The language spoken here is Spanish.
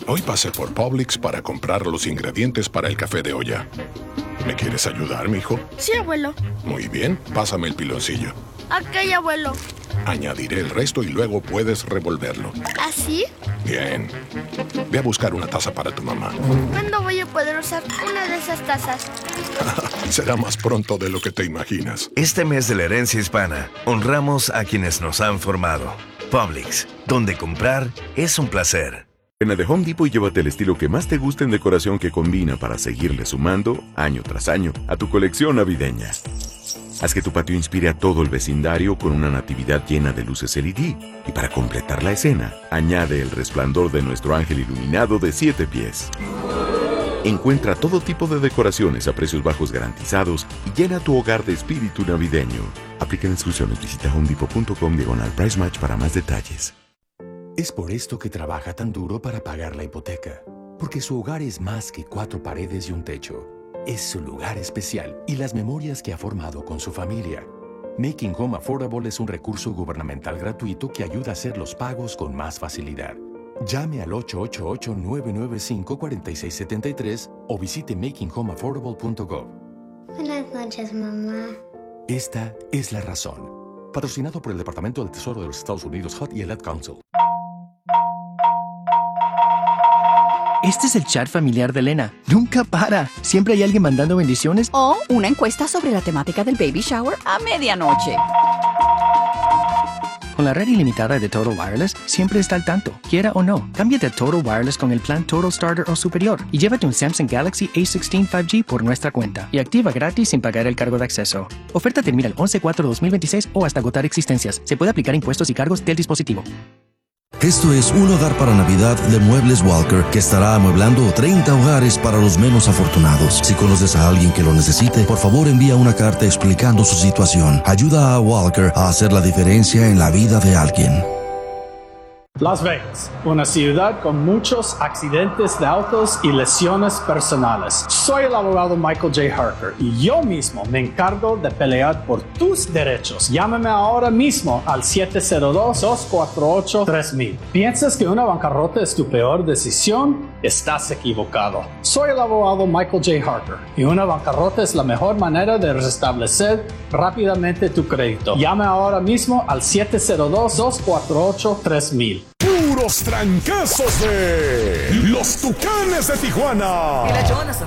Hoy pasé por Publix para comprar los ingredientes para el café de olla. ¿Me quieres ayudar, mijo? Sí, abuelo. Muy bien, pásame el piloncillo. Ok, abuelo. Añadiré el resto y luego puedes revolverlo. ¿Así? Bien. Ve a buscar una taza para tu mamá. ¿Cuándo voy a poder usar una de esas tazas? Será más pronto de lo que te imaginas. Este mes de la herencia hispana, honramos a quienes nos han formado. Publix, donde comprar es un placer. Ven a The Home Depot y llévate el estilo que más te gusta en decoración que combina para seguirle sumando, año tras año, a tu colección navideña. Haz que tu patio inspire a todo el vecindario con una natividad llena de luces LED. Y para completar la escena, añade el resplandor de nuestro ángel iluminado de 7 pies. Encuentra todo tipo de decoraciones a precios bajos garantizados y llena tu hogar de espíritu navideño. Aplica instrucciones. Visita homedepot.com/price match para más detalles. Es por esto que trabaja tan duro para pagar la hipoteca. Porque su hogar es más que 4 paredes y un techo. Es su lugar especial y las memorias que ha formado con su familia. Making Home Affordable es un recurso gubernamental gratuito que ayuda a hacer los pagos con más facilidad. Llame al 888-995-4673 o visite makinghomeaffordable.gov. Buenas noches, mamá. Esta es la razón. Patrocinado por el Departamento del Tesoro de los Estados Unidos, HUD y el Ad Council. Este es el chat familiar de Elena. Nunca para. Siempre hay alguien mandando bendiciones. O una encuesta sobre la temática del baby shower a medianoche. Con la red ilimitada de Total Wireless, siempre está al tanto, quiera o no. Cámbiate a Total Wireless con el plan Total Starter o superior y llévate un Samsung Galaxy A16 5G por nuestra cuenta. Y activa gratis sin pagar el cargo de acceso. Oferta termina el 11/4/2026 o hasta agotar existencias. Se puede aplicar impuestos y cargos del dispositivo. Esto es Un Hogar para Navidad de Muebles Walker, que estará amueblando 30 hogares para los menos afortunados. Si conoces a alguien que lo necesite, por favor envía una carta explicando su situación. Ayuda a Walker a hacer la diferencia en la vida de alguien. Las Vegas, una ciudad con muchos accidentes de autos y lesiones personales. Soy el abogado Michael J. Harker y yo mismo me encargo de pelear por tus derechos. Llámame ahora mismo al 702-248-3000. ¿Piensas que una bancarrota es tu peor decisión? Estás equivocado. Soy el abogado Michael J. Harker y una bancarrota es la mejor manera de restablecer rápidamente tu crédito. Llame ahora mismo al 702-248-3000. Puros trancazos de los Tucanes de Tijuana. Y la Jonas